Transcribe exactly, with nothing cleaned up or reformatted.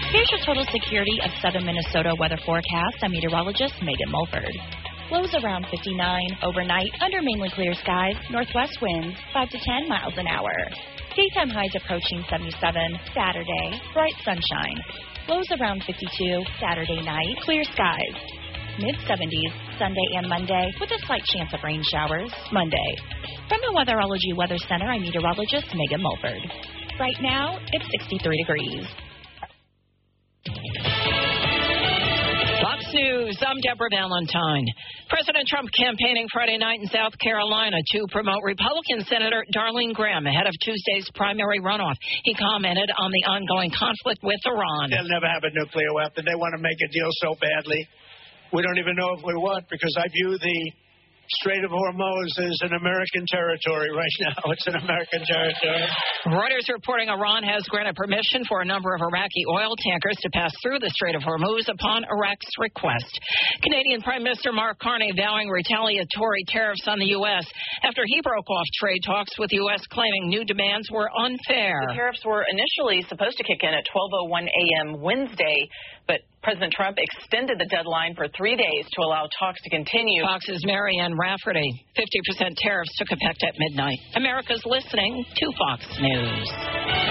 Here's your total security of southern Minnesota weather forecast. I'm meteorologist Megan Mulford. Lows around fifty-nine. Overnight, under mainly clear skies. Northwest winds, five to ten miles an hour. Daytime highs approaching seventy-seven. Saturday, bright sunshine. Lows around fifty-two. Saturday night, clear skies. Mid-seventies, Sunday and Monday, with a slight chance of rain showers. Monday. From the Weatherology Weather Center, I'm meteorologist Megan Mulford. Right now, it's sixty-three degrees. Fox News, I'm Deborah Valentine. President Trump campaigning Friday night in South Carolina to promote Republican Senator Darlene Graham ahead of Tuesday's primary runoff. He commented on the ongoing conflict with Iran. They'll never have a nuclear weapon. They want to make a deal so badly. We don't even know if we want, because I view the Strait of Hormuz as an American territory right now. It's an American territory. Reuters reporting Iran has granted permission for a number of Iraqi oil tankers to pass through the Strait of Hormuz upon Iraq's request. Canadian Prime Minister Mark Carney vowing retaliatory tariffs on the U S after he broke off trade talks with the U S, claiming new demands were unfair. The tariffs were initially supposed to kick in at twelve oh one a.m. Wednesday, but President Trump extended the deadline for three days to allow talks to continue. Fox's Marianne Rafferty. fifty percent tariffs took effect at midnight. America's listening to Fox News.